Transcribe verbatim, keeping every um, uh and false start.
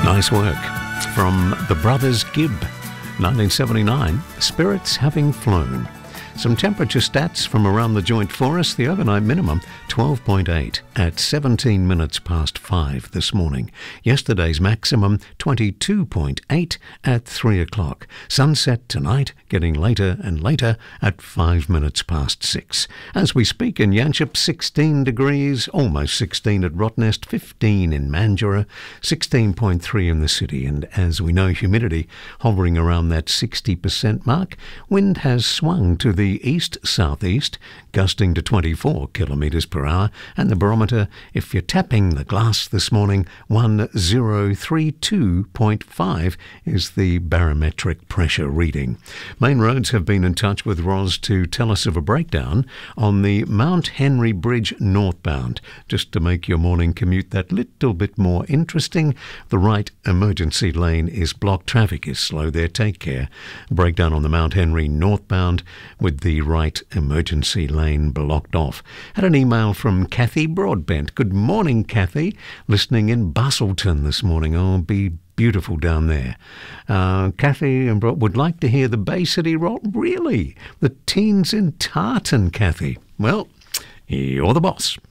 Nice work from the Brothers Gibb, nineteen seventy-nine, Spirits Having Flown. Some temperature stats from around the joint for us. The overnight minimum, twelve point eight at seventeen minutes past five this morning. Yesterday's maximum, twenty-two point eight at three o'clock. Sunset tonight, getting later and later at five minutes past six. As we speak in Yanchep, sixteen degrees, almost sixteen at Rottnest, fifteen in Mandurah, sixteen point three in the city. And as we know, humidity hovering around that sixty percent mark. Wind has swung to the east-southeast, gusting to twenty-four kilometres per hour, and the barometer, if you're tapping the glass this morning, one thousand thirty-two point five is the barometric pressure reading. Main Roads have been in touch with Ros to tell us of a breakdown on the Mount Henry Bridge northbound. Just to make your morning commute that little bit more interesting, the right emergency lane is blocked. Traffic is slow there. Take care. Breakdown on the Mount Henry northbound with the right emergency lane blocked off. Had an email from Kathy Broadbent. Good morning, Kathy. Listening in Bustleton this morning. Oh, be beautiful down there. Uh, Kathy and Broad would like to hear the Bay City Rock. Really? The teens in Tartan, Kathy. Well, you're the boss.